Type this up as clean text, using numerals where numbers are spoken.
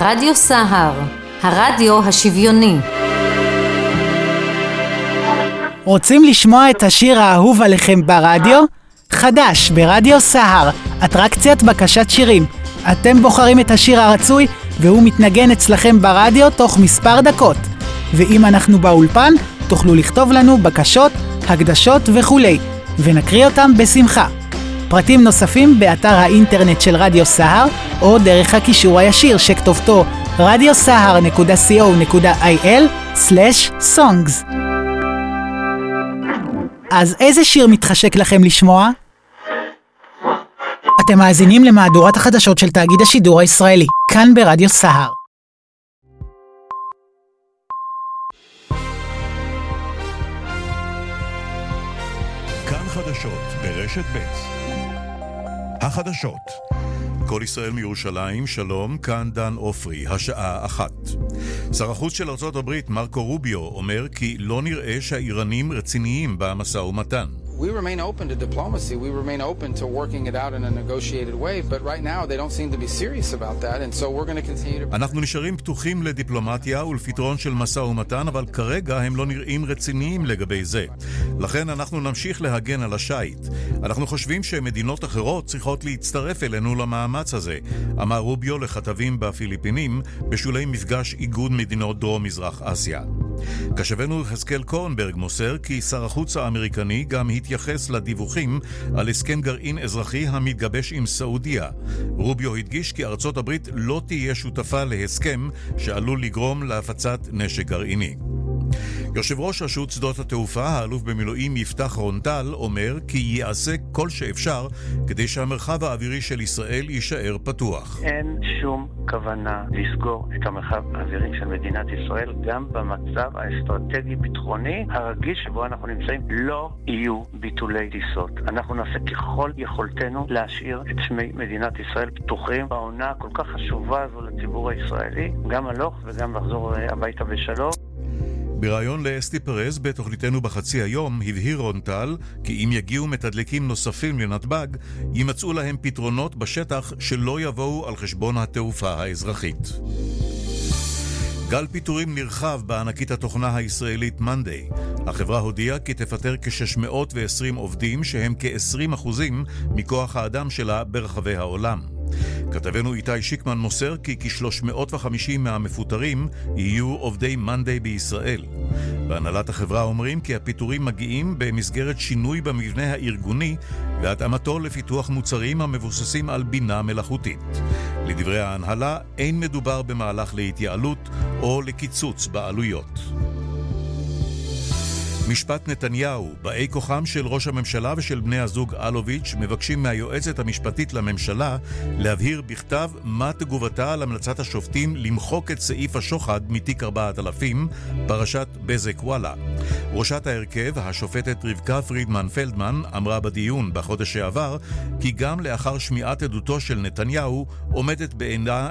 רדיו סהר, הרדיו השוויוני. רוצים לשמוע את השיר האהוב עליכם ברדיו? חדש ברדיו סהר, אטרקציית בקשת שירים. אתם בוחרים את השיר הרצוי והוא מתנגן אצלכם ברדיו תוך מספר דקות. ואם אנחנו באולפן, תוכלו לכתוב לנו בקשות, הקדשות וכולי, ונקריא אותם בשמחה. פרטים נוספים באתר האינטרנט של רדיו סהר, או דרך הקישור הישיר שכתובתו radiosahar.co.il/songs. אז איזה שיר מתחשק לכם לשמוע? אתם מאזינים למהדורת החדשות של תאגיד השידור הישראלי, כאן ברדיו סהר. כאן חדשות ברשת ב'. החדשות. כל ישראל מירושלים, שלום, כאן דן אופרי, השעה 1. שר החוץ של ארצות הברית, מרקו רוביו, אומר כי לא נראה שהאיראנים רציניים במשא ומתן. We remain open to diplomacy. We remain open to working it out in a negotiated way, but right now they don't seem to be serious about that, and so we're going to continue to... אנחנו נשארים פתוחים לדיפלומטיה ולפתרון של משא ומתן, אבל כרגע הם לא נראים רציניים לגבי זה. לכן אנחנו נמשיך להגן על השייט. אנחנו חושבים שמדינות אחרות צריכות להצטרף אלינו למאמץ הזה, אמר רוביו לכתבים בפיליפינים בשולי מפגש איגוד מדינות דרום-מזרח אסיה. כשבנו חזקאל קורנברג מוסר כי שר החוץ האמריקני גם התייחס לדיווחים על הסכם גרעין אזרחי המתגבש עם סעודיה. רוביו הדגיש כי ארצות הברית לא תהיה שותפה להסכם שעלול לגרום להפצת נשק גרעיני. יושב ראש רשות שדות התעופה, האלוף במילואים יפתח רונטל, אומר כי יעשה כל שאפשר כדי שהמרחב האווירי של ישראל יישאר פתוח. אין שום כוונה לסגור את המרחב האווירי של מדינת ישראל, גם במצב האסטרטגי-ביטחוני הרגיש שבו אנחנו נמצאים. לא יהיו ביטולי טיסות. אנחנו נעשה ככל יכולתנו להשאיר את שמי מדינת ישראל פתוחים בעונה הכל כך חשובה הזו לציבור הישראלי, גם הלוך וגם לחזור הביתה בשלום. בראיון לאסתי פרז בתוכניתנו בחצי היום הבהיר רונטל כי אם יגיעו מתדלקים נוספים לנתב"ג יימצאו להם פתרונות בשטח שלא יבואו על חשבון התעופה האזרחית. גל פיטורים נרחב בענקית התוכנה הישראלית מנדיי. החברה הודיעה כי תפטר כ-620 עובדים שהם כ-20% מכוח האדם שלה ברחבי העולם. כתבנו איתי שיקמן מוסר כי כ-350 מהמפוטרים יהיו עובדי מנדיי בישראל. בהנהלת החברה אומרים כי הפיטורים מגיעים במסגרת שינוי במבנה הארגוני והתאמתו לפיתוח מוצרים המבוססים על בינה מלאכותית. לדברי ההנהלה אין מדובר במהלך להתייעלות או לקיצוץ בעלויות. משפט נתניהו, באי כוחם של ראש הממשלה ושל בני הזוג אלוביץ' מבקשים מהיועצת המשפטית לממשלה להבהיר בכתב מה תגובתה על המלצת השופטים למחוק את סעיף השוחד מתיק 4000, פרשת בזק וואלה. ראשת ההרכב, השופטת רבקה פרידמן פלדמן, אמרה בדיון בחודש שעבר כי גם לאחר שמיעת עדותו של נתניהו עומדת בעינה